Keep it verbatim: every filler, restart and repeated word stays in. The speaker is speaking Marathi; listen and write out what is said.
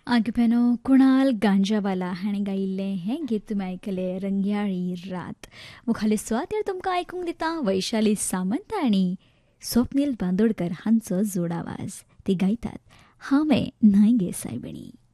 आगपेनो कुणाल गांजावाला हाणें गायिल्लें हें गीत तुमी आयकलें रंग्याळी रात. मुखाल्ले सुवातेर तुमकां आयकूंक दिता वैशाली सामंत आनी स्वप्नील बांदोडकर हांचो जोड आवाज. ती गायतात हांवें न्हंय गे सायबिणी.